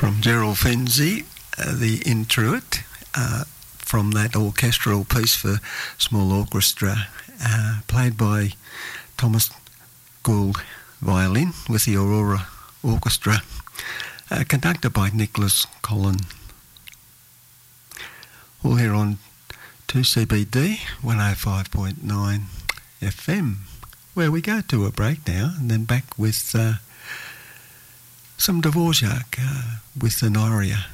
From Gerald Fenzi, the Intruit, from that orchestral piece for small orchestra, played by Thomas Gould violin with the Aurora Orchestra, conducted by Nicholas Collin. All here on 2CBD 105.9 FM, where we go to a break now and then back with some Dvorak with the Noria.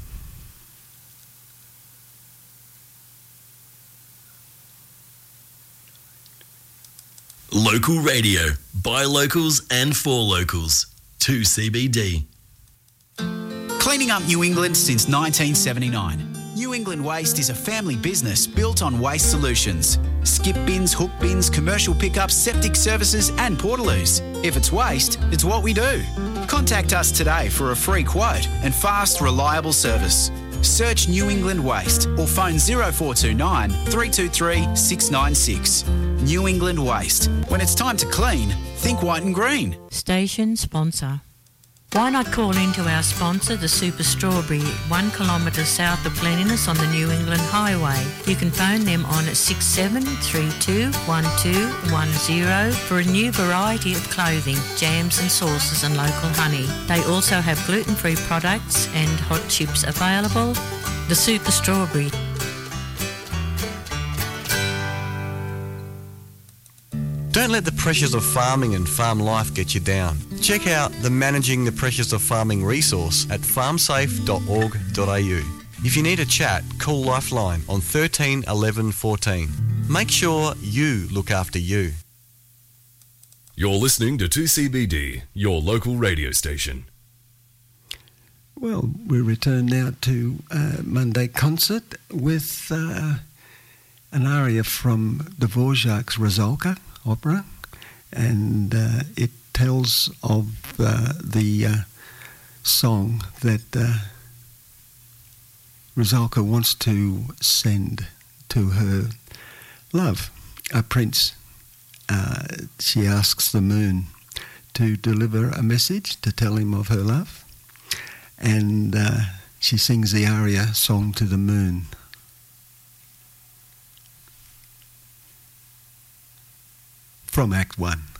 Local radio, by locals and for locals. 2CBD. Cleaning up New England since 1979. New England Waste is a family business built on waste solutions. Skip bins, hook bins, commercial pickups, septic services and portaloos. If it's waste, it's what we do. Contact us today for a free quote and fast, reliable service. Search New England Waste or phone 0429 323 696. New England Waste. When it's time to clean, think white and green. Station sponsor. Why not call into our sponsor, the Super Strawberry, 1 kilometre south of Glenniness on the New England Highway. You can phone them on 67321210 for a new variety of clothing, jams and sauces and local honey. They also have gluten-free products and hot chips available. The Super Strawberry. Don't let the pressures of farming and farm life get you down. Check out the Managing the Pressures of Farming resource at farmsafe.org.au. If you need a chat, call Lifeline on 13 11 14. Make sure you look after you. You're listening to 2CBD, your local radio station. Well, we return now to Monday Concert with an aria from Dvorak's Rusalka opera, and it tells of the song that Rusalka wants to send to her love, a prince. She asks the moon to deliver a message to tell him of her love, and she sings the aria Song to the Moon. From Act 1.